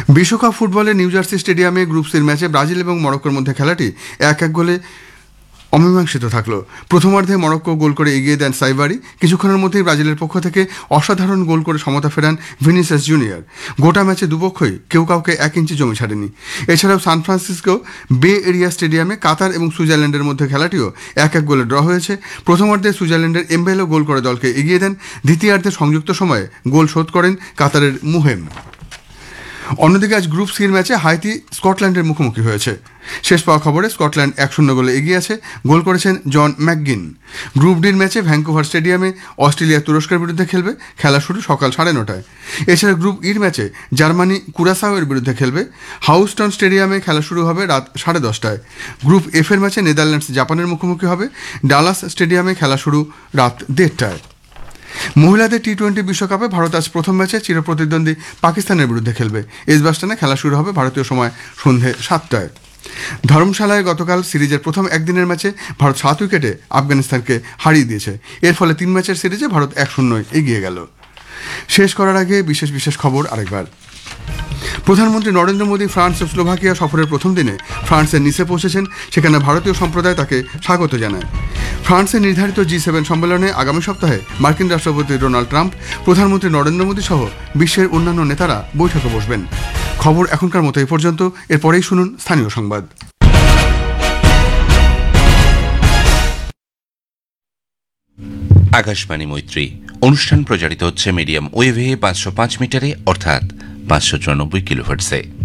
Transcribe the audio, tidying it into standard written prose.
বিশ্বকাপ ফুটবলে new jersey স্টেডিয়ামে গ্রুপ সির ম্যাচে ব্রাজিল এবং মরক্কোর মধ্যে খেলাটি 1-1 গোলে অমীমাংসিত থাকলো। প্রথমার্ধে মরক্কো গোল করে এগিয়ে দেন সাইবারি। কিছুক্ষণের মধ্যেই ব্রাজিলের পক্ষ থেকে অসাধারণ গোল করে সমতা ফেরান ভিনিসিয়াস জুনিয়র। গোটা ম্যাচে দুপক্ষই কেউ কাউকে 1 ইঞ্চি জমি ছাড়েনি। এছাড়াও সান ফ্রান্সিসকো বে এরিয়া স্টেডিয়ামে কাতার এবং সুইজারল্যান্ডের মধ্যে খেলাটিও 1-1 গোলে ড্র হয়েছে। প্রথমার্ধে সুইজারল্যান্ডের এমবেলো গোল করে দলকে এগিয়ে দেন। দ্বিতীয়ার্ধে সংযুক্ত সময়ে গোল শোধ করেন কাতারের মুহেম। অন্যদিকে আজ গ্রুপ সির ম্যাচে হাইতি স্কটল্যান্ডের মুখোমুখি হয়েছে। শেষ পাওয়া খবরে স্কটল্যান্ড 1-0 গোলে এগিয়ে আছে। গোল করেছেন জন ম্যাকগিন। গ্রুপ ডির ম্যাচে ভ্যাঙ্কুভার স্টেডিয়ামে অস্ট্রেলিয়া তুরস্কের বিরুদ্ধে খেলবে। খেলা শুরু সকাল 9:30টায়। এছাড়া গ্রুপ ইর ম্যাচে জার্মানি কুরাসাওয়ের বিরুদ্ধে খেলবে। হাউস্টন স্টেডিয়ামে খেলা শুরু হবে রাত 10:30টায়। গ্রুপ এফ এর ম্যাচে নেদারল্যান্ডস জাপানের মুখোমুখি হবে। ডালাস স্টেডিয়ামে খেলা শুরু রাত 1:30টায়। মহিলাদের টি-20 বিশ্বকাপে ভারত আজ প্রথম ম্যাচে চিরপ্রতিদ্বন্দ্বী পাকিস্তানের বিরুদ্ধে খেলবে। এজবাস্টানে খেলা শুরু হবে ভারতীয় সময় সন্ধে 7টায়। ধর্মশালায় গতকাল সিরিজের প্রথম একদিনের ম্যাচে ভারত 7 উইকেটে আফগানিস্তানকে হারিয়ে দিয়েছে। এর ফলে 3 ম্যাচের সিরিজে ভারত 1-0 এগিয়ে গেল। শেষ করার আগে বিশেষ খবর আরেকবার। প্রধানমন্ত্রী নরেন্দ্র মোদী ফ্রান্স ও স্লোভাকিয়া সফরের প্রথম দিনে ফ্রান্সের নিসে পৌঁছেছেন। সেখানে ভারতীয় সম্প্রদায় তাকে স্বাগত জানায়। ফ্রান্সে নির্ধারিত G7 সম্মেলনে আগামী সপ্তাহে মার্কিন রাষ্ট্রপতি ডোনাল্ড ট্রাম্প, প্রধানমন্ত্রী নরেন্দ্র মোদী সহ বিশ্বের অন্যান্য নেতারা বৈঠকে বসবেন। খবর এখনকার মতো এই পর্যন্ত। এরপরেই শুনুন স্থানীয় সংবাদ। আকাশবাণী মৈত্রী অনুষ্ঠান প্রচারিত হচ্ছে মিডিয়াম ওয়েভে 505 মিটারে অর্থাৎ 594 কিলোহার্টজে।